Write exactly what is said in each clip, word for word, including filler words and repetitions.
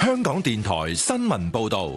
香港電台新聞報道。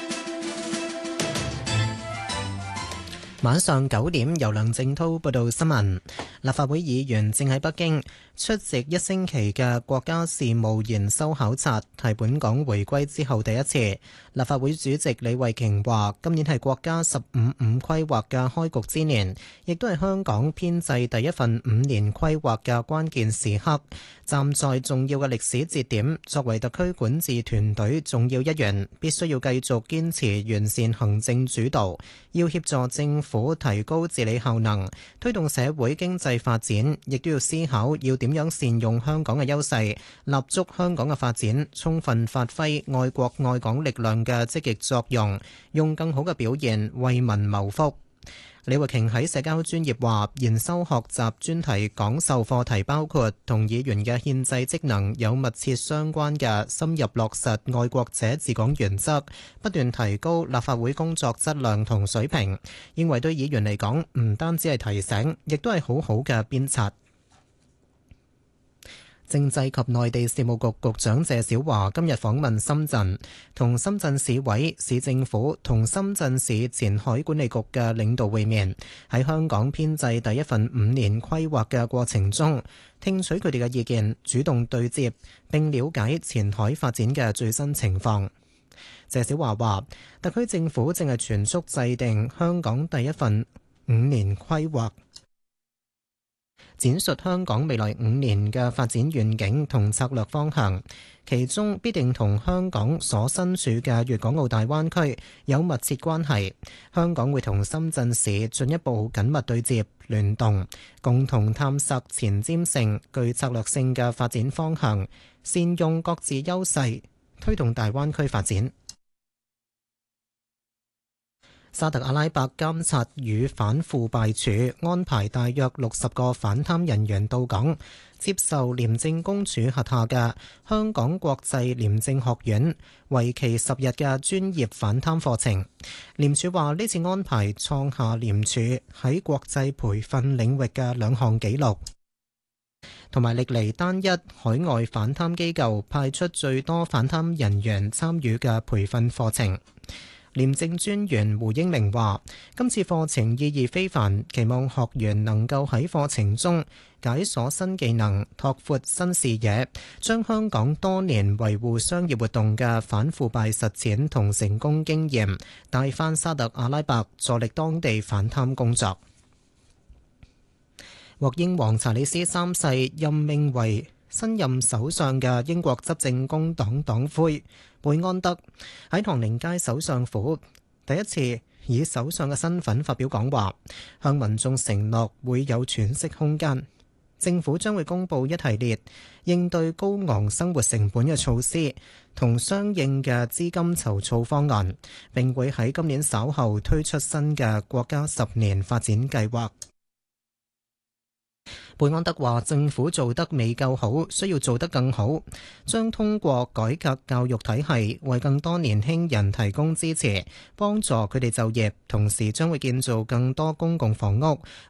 晚上九點，由梁正滔報道新聞。立法會議員正喺北京出席一星期嘅國家事務研修考察，係本港回歸之後第一次。立法會主席李慧瓊話：今年係國家十五五規劃嘅開局之年，亦都係香港編制第一份五年規劃嘅關鍵時刻。站在重要嘅歷史節點，作為特區管治團隊重要一員，必須要繼續堅持完善行政主導，要協助政府提高治理效能，推動社會經濟發展，亦都要思考要點樣善用香港嘅優勢，立足香港嘅發展，充分發揮愛國愛港力量嘅積極作用，用更好嘅表現為民謀福。李慧瓊喺社交專頁話，研修學習專題講授課題包括同議員嘅憲制職能有密切相關嘅深入落實愛國者治港原則，不斷提高立法會工作質量同水平。認為對議員嚟講，唔單止係提醒，亦都係好好嘅鞭策。政制及內地事務局局長謝小華今日訪問深圳，同深圳市委、市政府同深圳市前海管理局嘅領導會面，喺香港編制第一份五年規劃嘅過程中，聽取佢哋嘅意見，主動對接並了解前海發展嘅最新情況。謝小華話，特區政府正係全速制定香港第一份五年規劃，展述香港未來五年嘅發展願景同策略方向，其中必定同香港所身處嘅粵港澳大灣區有密切關係。香港會同深圳市進一步緊密對接聯動，共同探索前瞻性、具策略性嘅發展方向，善用各自優勢，推動大灣區發展。沙特阿拉伯監察與反腐敗處安排大約六十個反貪人員到港，接受廉政公署轄下嘅香港國際廉政學院為期十日嘅專業反貪課程。廉署話呢次安排創下廉署喺國際培訓領域嘅兩項紀錄，同埋歷嚟單一海外反貪機構派出最多反貪人員參與嘅培訓課程。廉政專員胡英明話：今次課程意義非凡，期望學員能夠喺課程中解鎖新技能，拓闊新視野，將香港多年維護商業活動嘅反腐敗實踐同成功經驗帶返沙特阿拉伯，助力當地反貪工作。獲英皇查理斯三世任命為新任首相嘅英國執政工黨黨魁貝安德喺唐寧街首相府第一次以首相嘅身份發表講話，向民眾承諾會有喘息空間。政府將會公布一系列應對高昂生活成本嘅措施同相應嘅資金籌措方案，並會喺今年稍後推出新嘅國家十年發展計劃。貝安德話：政府做得未夠好，需要做得更好，將通過改革教育體系，為更多年輕人提供支持，幫助佢哋就業，同時將會建造更多公共房屋，